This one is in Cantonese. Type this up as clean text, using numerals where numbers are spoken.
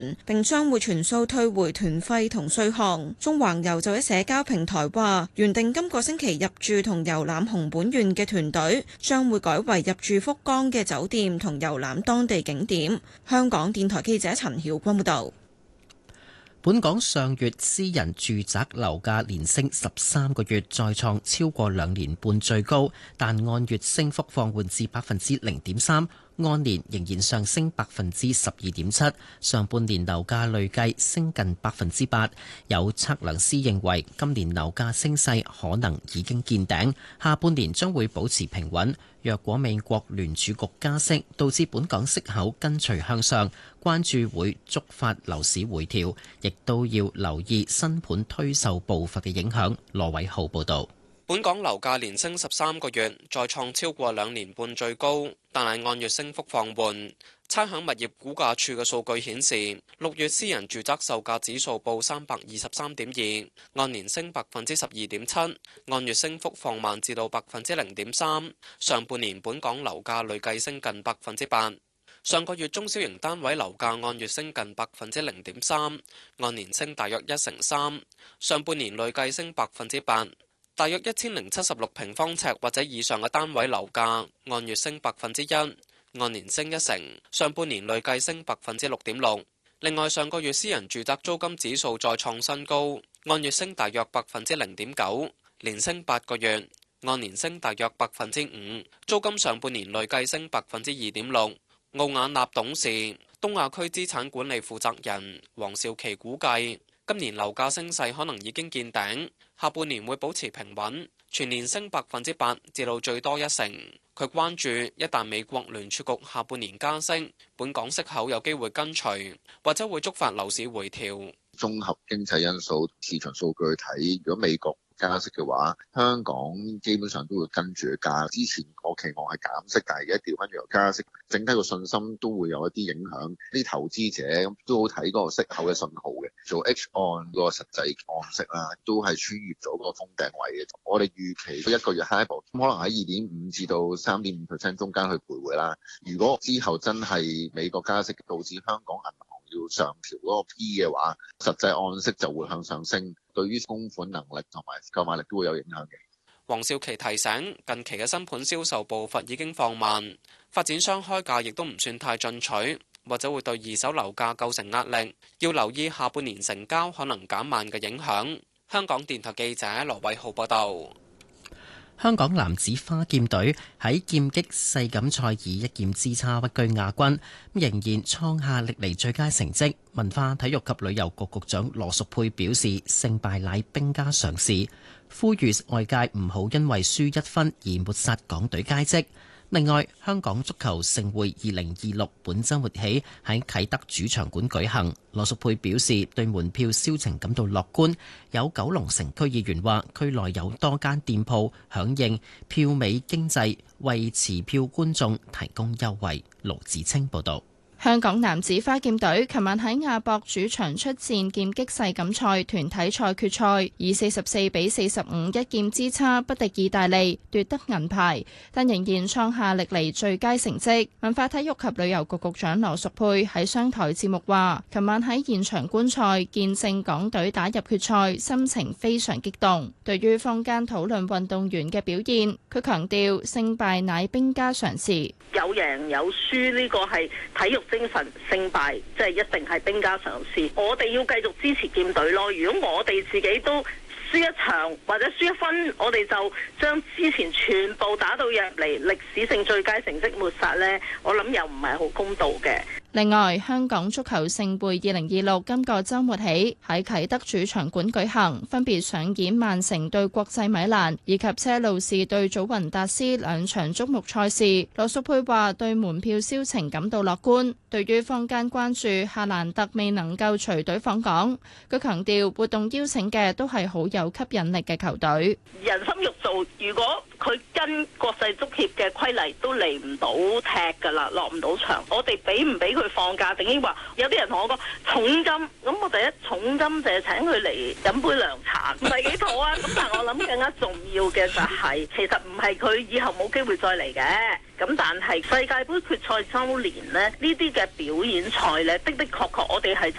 並將會全數退回團費同稅項。中環遊就喺社交平台話，原定今個星期入住同遊覽熊本縣嘅團隊，將會改為入住福岡嘅酒店同遊覽當地景點。香港電台記者陳曉君報道。 本港上月私人住宅樓價連升13個月，再創超過2年半最高，但按月升幅放緩至0.3%，按年仍然上升12.7%。上半年樓價累計升近8%。有測量師認為，今年樓價升勢可能已經見頂，下半年將會保持平穩。若果美國聯儲局加息，導致本港息口跟隨向上，關注會觸發樓市回調，亦都要留意新盤推售步伐嘅影響。羅偉浩報導。 本港樓價連升13個月，再創超過2年半最高，但係按月升幅放緩。差餉物業估價署嘅數據顯示，6月私人住宅售價指數報323.2，按年升12.7%，按月升幅放慢至到0.3%。上半年本港樓價累計升近8%。上個月中小型單位樓價按月升近0.3%，按年升大約1成3。上半年累計升8%。大約1076平方尺或者以上嘅單位樓價按月升1%，按年升1成，上半年累計升6.6%。另外，上個月私人住宅租金指數再創新高，按月升大約0.9%，連升8個月，按年升大約5%。租金上半年累計升2.6%。奧雅納董事、東亞區資產管理負責人黃少琪估計，今年樓價升勢可能已經見頂，下半年會保持平穩，全年升8%至到最多1成。佢關注一旦美國聯儲局下半年加息，本港息口有機會跟隨，或者會觸發樓市回調。 綜合經濟因素、市場數據睇，如果美國加息嘅話，香港基本上都會跟住加。之前我期望係減息，但係而家調翻轉加息，整體個信心都會有一啲影響。啲投資者都好睇嗰個息口嘅信號嘅，做 H 按嗰個實際按息啦，都係穿越咗個封頂位嘅。我哋預期一個月 HIBOR 可能喺2.5至到3.5% 中間去徘徊啦。如果之後真係美國加息，導致香港銀行要上調嗰個 P 嘅話，實際按息就會向上升，對於供款能力同埋購買力都會有影響嘅。 黃少琪提醒，近期嘅新盤銷售步伐已經放慢，發展商開價亦都唔算太進取，或者會對二手樓價構成壓力，要留意下半年成交可能減慢嘅影響。香港電台記者羅偉浩報道。 香港男子花劍隊喺劍擊世錦賽以1劍之差屈居亞軍，仍然創下歷嚟最佳成績。文化體育及旅遊局局長羅淑佩表示，勝敗乃兵家常事，呼籲外界唔好因為輸1分而抹殺港隊佳績。另外，香港足球盛會2026本週末起喺啟德主場館舉行。羅淑佩表示對門票銷情感到樂觀。有九龍城區議員話，區內有多間店鋪響應票尾經濟，為持票觀眾提供優惠。盧子清報導。 香港男子花劍隊琴晚喺亞博主場出戰劍擊世錦賽團體賽決賽，以44比45一劍之差不敵意大利，奪得銀牌，但仍然創下歷嚟最佳成績。文化體育及旅遊局局長羅淑佩喺商台節目話，琴晚喺現場觀賽，見證港隊打入決賽，心情非常激動。對於坊間討論運動員嘅表現，佢強調勝敗乃兵家常事， 有贏有輸呢個係體育精神，勝敗即係一定係兵家常事。我哋要繼續支持劍隊咯。如果我哋自己都輸一場或者輸1分，我哋就將之前全部打到入嚟歷史性最佳成績抹殺呢，我諗又唔係好公道嘅。 另外，香港足球盛會2026今個週末起喺啟德主場館舉行，分別上演曼城對國際米蘭以及車路士對祖雲達斯兩場矚目賽事。羅淑佩話對門票銷情感到樂觀。對於坊間關注夏蘭特未能夠隨隊訪港，佢強調活動邀請嘅都係好有吸引力嘅球隊。 人心肉做，如果佢跟國際足協嘅規例都嚟唔到踢㗎啦，落唔到場。我哋俾唔俾佢放假？定係話有啲人同我講重金，咁我第一重金就係請佢嚟飲杯涼茶，唔係幾妥啊！咁但係我諗更加重要嘅就係，其實唔係佢以後冇機會再嚟嘅。咁但係世界盃決賽週年呢，呢啲嘅表演賽呢，的確確我哋係真